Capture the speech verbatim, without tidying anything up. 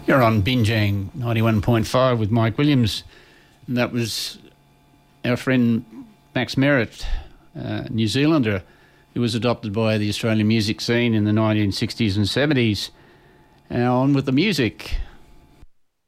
You're on Bingeing ninety-one point five with Mike Williams, and that was our friend Max Merritt, uh, New Zealander, who was adopted by the Australian music scene in the nineteen sixties and seventies. Now on with the music.